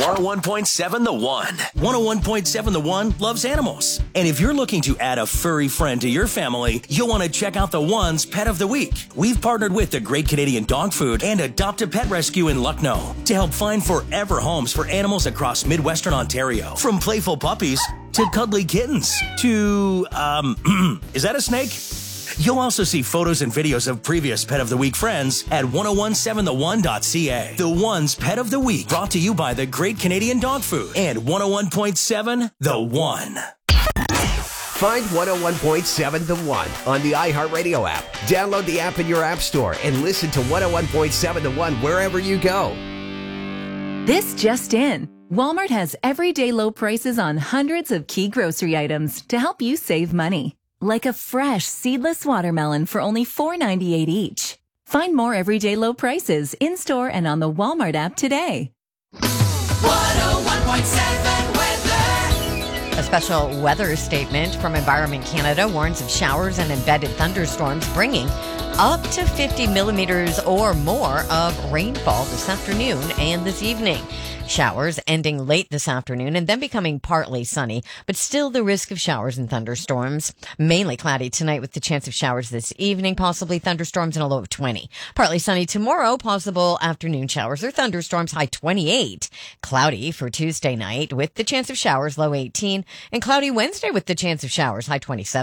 101.7 The One. 101.7 The One loves animals. And if you're looking to add a furry friend to your family, you'll want to check out The One's Pet of the Week. We've partnered with the Great Canadian Dog Food and Adopt a Pet Rescue in Lucknow to help find forever homes for animals across Midwestern Ontario. From playful puppies to cuddly kittens to, is that a snake? You'll also see photos and videos of previous Pet of the Week friends at 1017theone.ca. The One's Pet of the Week, brought to you by the Great Canadian Dog Food and 101.7 The One. Find 101.7 The One on the iHeartRadio app. Download the app in your app store and listen to 101.7 The One wherever you go. This just in. Walmart has everyday low prices on hundreds of key grocery items to help you save money. Like a fresh seedless watermelon for only $4.98 each. Find more everyday low prices in-store and on the Walmart app today. 101.7 weather. A special weather statement from Environment Canada warns of showers and embedded thunderstorms bringing up to 50 millimeters or more of rainfall this afternoon and this evening. Showers ending late this afternoon and then becoming partly sunny, but still the risk of showers and thunderstorms. Mainly cloudy tonight with the chance of showers this evening, possibly thunderstorms and a low of 20. Partly sunny tomorrow, possible afternoon showers or thunderstorms, high 28. Cloudy for Tuesday night with the chance of showers, low 18. And cloudy Wednesday with the chance of showers, high 27.